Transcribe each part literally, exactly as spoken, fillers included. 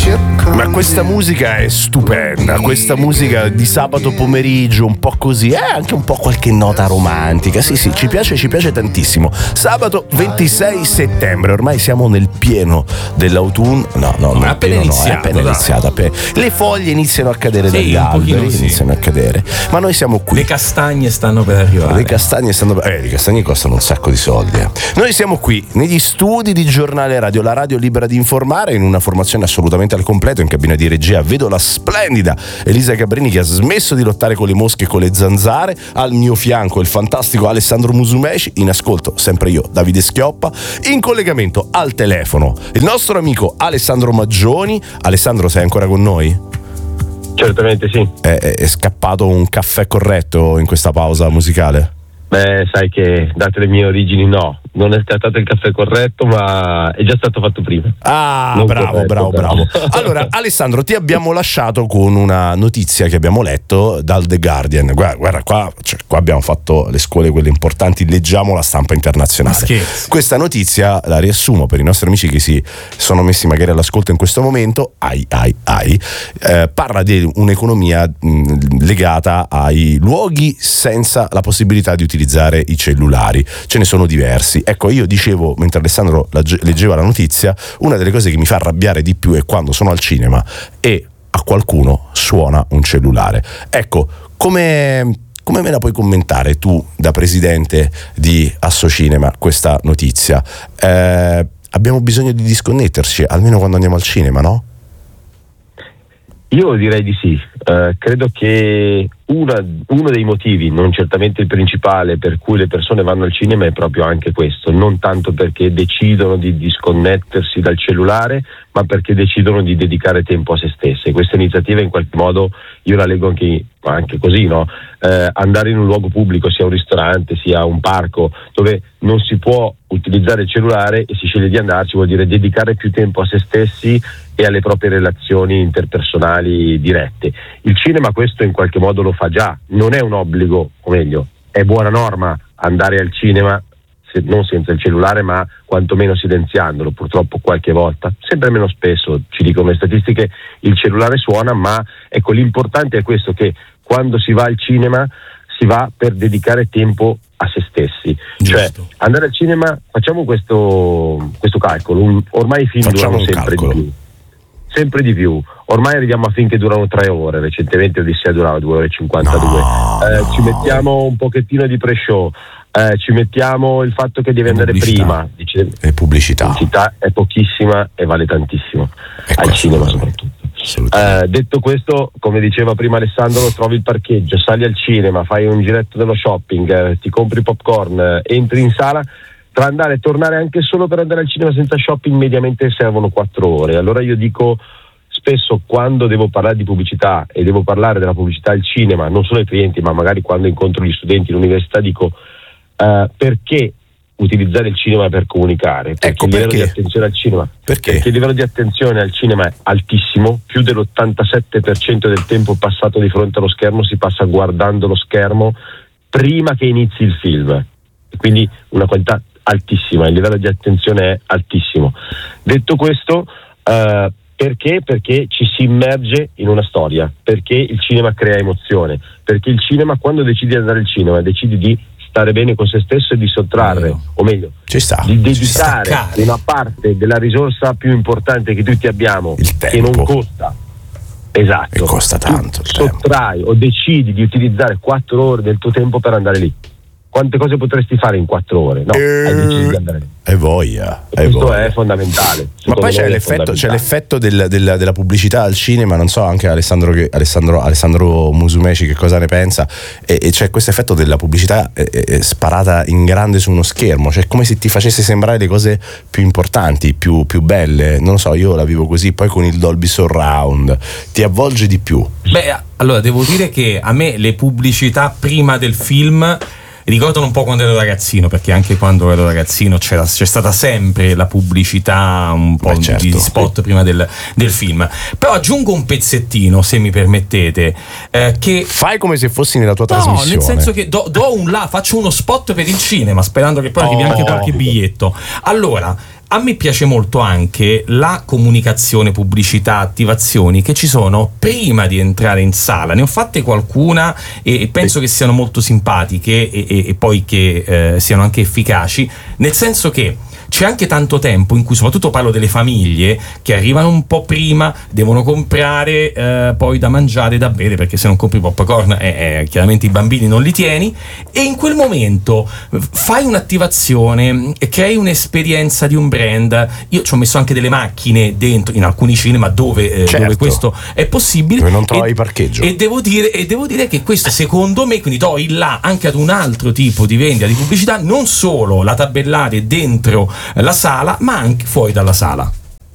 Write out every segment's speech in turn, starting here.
Ma questa musica è stupenda, questa musica di sabato pomeriggio un po' così, è eh, anche un po' qualche nota romantica, sì sì, ci piace, ci piace tantissimo. Sabato ventisei settembre, ormai siamo nel pieno dell'autunno, no no, no appena pieno, iniziato, no, è appena iniziato, appena. Le foglie iniziano a cadere sì, dagli alberi, sì. iniziano a cadere, ma noi siamo qui. Le castagne stanno per arrivare. Le castagne stanno per... eh, le castagne costano un sacco di soldi. Eh. Noi siamo qui negli studi di Giornale Radio, la radio libera di informare, in una formazione assolutamente al completo. In cabina di regia vedo la splendida Elisa Gabrini che ha smesso di lottare con le mosche e con le zanzare. Al mio fianco il fantastico Alessandro Musumeci, in ascolto sempre io, Davide Schioppa, in collegamento al telefono il nostro amico Alessandro Maggioni. Alessandro, sei ancora con noi? Certamente sì. È, è scappato un caffè corretto in questa pausa musicale? Beh, sai che date le mie origini no, non è scattato il caffè corretto, ma è già stato fatto prima. Ah, non bravo, corretto, bravo, però. bravo. Allora, Alessandro, ti abbiamo lasciato con una notizia che abbiamo letto dal The Guardian. Guarda, guarda qua, cioè, qua abbiamo fatto le scuole, quelle importanti, leggiamo la stampa internazionale. Questa notizia la riassumo per i nostri amici che si sono messi magari all'ascolto in questo momento. Ai, ai, ai. Eh, parla di un'economia mh, legata ai luoghi senza la possibilità di utilizzare i cellulari. Ce ne sono diversi. Ecco, io dicevo mentre Alessandro leggeva la notizia, una delle cose che mi fa arrabbiare di più è quando sono al cinema e a qualcuno suona un cellulare. Ecco, come come me la puoi commentare tu da presidente di Associnema questa notizia? Eh, abbiamo bisogno di disconnetterci almeno quando andiamo al cinema, no? Io direi di sì. Uh, credo che una, uno dei motivi, non certamente il principale, per cui le persone vanno al cinema è proprio anche questo, non tanto perché decidono di disconnettersi dal cellulare, ma perché decidono di dedicare tempo a se stesse. Questa iniziativa in qualche modo io la leggo anche, anche così, no? Eh, andare in un luogo pubblico, sia un ristorante, sia un parco, dove non si può utilizzare il cellulare e si sceglie di andarci, vuol dire dedicare più tempo a se stessi e alle proprie relazioni interpersonali dirette. Il cinema questo in qualche modo lo fa già, non è un obbligo, o meglio, è buona norma andare al cinema, se, non senza il cellulare, ma quantomeno silenziandolo. Purtroppo qualche volta, sempre meno spesso, ci dicono le statistiche, il cellulare suona, ma ecco, l'importante è questo, che quando si va al cinema si va per dedicare tempo a se stessi. Giusto. Cioè, andare al cinema, facciamo questo, questo calcolo, un, ormai i film facciamo durano sempre calcolo. di più. Sempre di più, ormai arriviamo a film che durano tre ore, recentemente Odissea durava due ore e cinquantadue. No, eh, no. Ci mettiamo un pochettino di pre-show, eh, ci mettiamo il fatto che devi andare prima. Dice, e pubblicità. pubblicità è pochissima e vale tantissimo, ecco, al cinema soprattutto. Eh, detto questo, come diceva prima Alessandro, trovi il parcheggio, sali al cinema, fai un giretto dello shopping, eh, ti compri popcorn, eh, entri in sala. Tra andare e tornare anche solo per andare al cinema senza shopping mediamente servono quattro ore. Allora io dico spesso, quando devo parlare di pubblicità e devo parlare della pubblicità al cinema, non solo ai clienti ma magari quando incontro gli studenti all'università, dico uh, perché utilizzare il cinema per comunicare? Perché ecco il livello perché. di attenzione al cinema Perché? Perché il livello di attenzione al cinema è altissimo, più dell'ottantasette per cento del tempo passato di fronte allo schermo si passa guardando lo schermo prima che inizi il film, quindi una qualità altissima, il livello di attenzione è altissimo. Detto questo, uh, perché? Perché ci si immerge in una storia, perché il cinema crea emozione, perché il cinema, quando decidi di andare al cinema, decidi di stare bene con se stesso e di sottrarre, no. o meglio, ci sta, di dedicare una parte della risorsa più importante che tutti abbiamo, il tempo, che non costa. Esatto. E costa tanto. Tu sottrai tempo. O decidi di utilizzare quattro ore del tuo tempo per andare lì. Quante cose potresti fare in quattro ore? No, e... hai deciso di andare lì. Hai voglia. E questo voglia. È fondamentale. Ma poi c'è l'effetto, c'è l'effetto del, del, della pubblicità al cinema, non so anche Alessandro, che, Alessandro, Alessandro Musumeci che cosa ne pensa, e, e c'è questo effetto della pubblicità eh, eh, sparata in grande su uno schermo, cioè come se ti facesse sembrare le cose più importanti, più, più belle, non lo so, io la vivo così, poi con il Dolby Surround ti avvolge di più. Beh, allora devo dire che a me le pubblicità prima del film ricordano un po' quando ero ragazzino, perché anche quando ero ragazzino c'era, c'è stata sempre la pubblicità un po' Beh, certo. di spot sì. prima del, del film. Però aggiungo un pezzettino, se mi permettete, eh, che fai come se fossi nella tua no, trasmissione. No, nel senso che do, do un là, faccio uno spot per il cinema, sperando che poi arrivi oh. anche qualche biglietto. Allora, a me piace molto anche la comunicazione, pubblicità, attivazioni che ci sono prima di entrare in sala. Ne ho fatte qualcuna e, e penso che siano molto simpatiche e, e, e poi che eh, siano anche efficaci, nel senso che c'è anche tanto tempo in cui, soprattutto parlo delle famiglie, che arrivano un po' prima, devono comprare eh, poi da mangiare, da bere, perché se non compri popcorn eh, eh, chiaramente i bambini non li tieni, e in quel momento fai un'attivazione, crei un'esperienza di un brand. Io ci ho messo anche delle macchine dentro in alcuni cinema dove, eh, certo. dove questo è possibile, dove non trovi e, parcheggio, e devo dire e devo dire che questo secondo me, quindi do il là anche ad un altro tipo di vendita, di pubblicità, non solo la tabellare dentro la sala ma anche fuori dalla sala.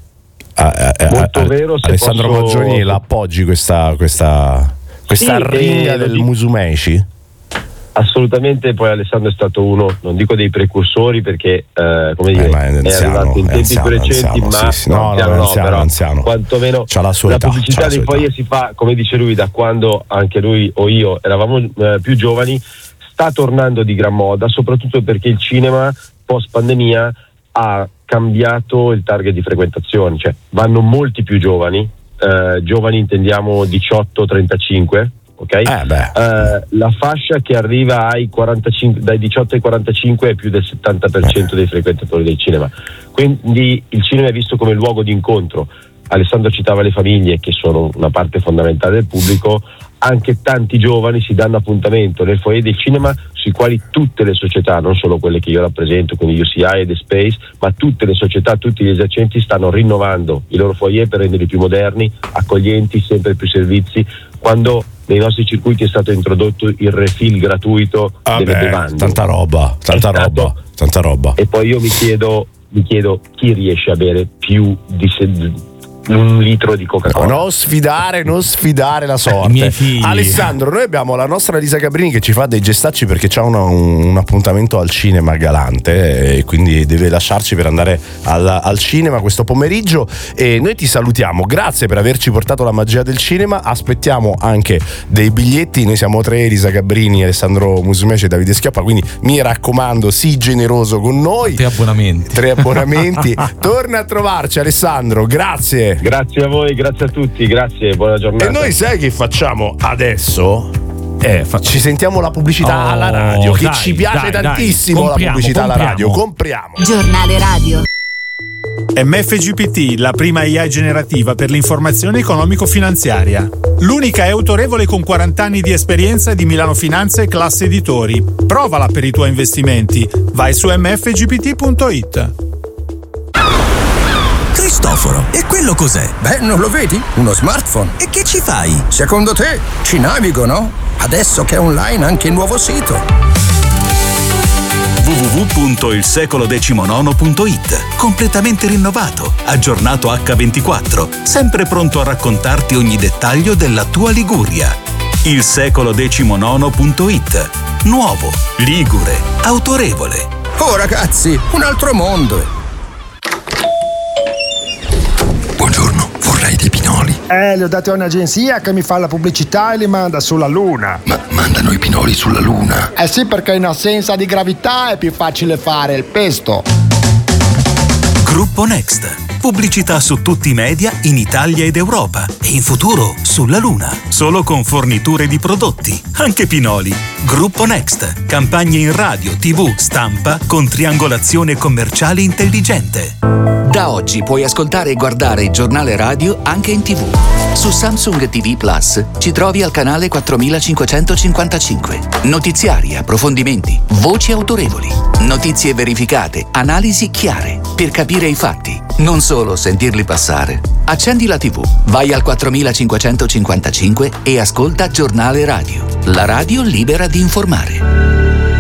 Ah, eh, Molto eh, vero. Se Alessandro posso... Maggioni, la appoggi questa questa questa sì, ringa eh, del dico... Musumeci? Assolutamente. Poi Alessandro è stato uno, non dico dei precursori perché eh, come dire, eh, ma è, è anziano, arrivato in tempi anziano, più recenti, anziano, ma sì, sì. No, no, anziano, no, no, anziano, però anziano. quantomeno c'ha la sua la età, pubblicità dei foglie si fa, come dice lui, da quando anche lui o io eravamo eh, più giovani. Sta tornando di gran moda, soprattutto perché il cinema post pandemia ha cambiato il target di frequentazione, cioè vanno molti più giovani, eh, giovani intendiamo diciotto trentacinque, ok? Eh beh. Eh, la fascia che arriva ai quarantacinque, dai diciotto ai quarantacinque è più del settanta per cento dei frequentatori del cinema, quindi il cinema è visto come luogo di incontro. Alessandro citava le famiglie che sono una parte fondamentale del pubblico, anche tanti giovani si danno appuntamento nel foyer del cinema, sui quali tutte le società, non solo quelle che io rappresento, quindi U C I e The Space, ma tutte le società, tutti gli esercenti stanno rinnovando i loro foyer per renderli più moderni, accoglienti, sempre più servizi. Quando nei nostri circuiti è stato introdotto il refill gratuito ah delle beh, bevande, tanta roba, tanta È roba, stato... tanta roba. E poi io mi chiedo, mi chiedo chi riesce a bere più di se... un litro di Coca-Cola. No, non sfidare, non sfidare la sorte. Miei figli. Alessandro, noi abbiamo la nostra Lisa Cabrini che ci fa dei gestacci perché c'ha una, un, un appuntamento al cinema galante e quindi deve lasciarci per andare al, al cinema questo pomeriggio, e noi ti salutiamo, grazie per averci portato la magia del cinema. Aspettiamo anche dei biglietti, noi siamo tre, Lisa Cabrini, Alessandro Musumeci e Davide Schioppa, quindi mi raccomando, sii generoso con noi. Tre abbonamenti. Tre abbonamenti. Torna a trovarci, Alessandro, grazie. Grazie a voi, grazie a tutti, grazie, buona giornata. E noi sai che facciamo adesso? Eh, fa... Ci sentiamo la pubblicità oh, alla radio, che dai, ci piace dai, tantissimo dai. la Compriamo, pubblicità alla compriamo. radio. Compriamo. Giornale radio. M F G P T, la prima A I generativa per l'informazione economico-finanziaria. L'unica è autorevole con quaranta anni di esperienza di Milano Finanza e Classe Editori. Provala per i tuoi investimenti. Vai su m f g p t punto i t. Cristoforo, e quello cos'è? Beh, non lo vedi? Uno smartphone. E che ci fai? Secondo te ci navigo, no? Adesso che è online anche il nuovo sito. w w w punto il secolo decimonono punto i t. Completamente rinnovato, aggiornato acca ventiquattro, sempre pronto a raccontarti ogni dettaglio della tua Liguria. il secolo decimonono punto i t. Nuovo, ligure, autorevole. Oh ragazzi, un altro mondo. Buongiorno, vorrei dei pinoli. Eh, li ho dati a un'agenzia che mi fa la pubblicità e li manda sulla Luna. Ma mandano i pinoli sulla Luna? Eh sì, perché in assenza di gravità è più facile fare il pesto. Gruppo Next. Pubblicità su tutti i media in Italia ed Europa e in futuro sulla Luna. Solo con forniture di prodotti, anche pinoli. Gruppo Next. Campagne in radio, tivù, stampa con triangolazione commerciale intelligente. Da oggi puoi ascoltare e guardare il giornale radio anche in tivù. Su Samsung T V Plus ci trovi al canale quattromilacinquecentocinquantacinque. Notiziari, approfondimenti, voci autorevoli, notizie verificate, analisi chiare per capire i fatti, non solo sentirli passare. Accendi la tivù, vai al quattromilacinquecentocinquantacinque e ascolta Giornale Radio. La radio libera di informare.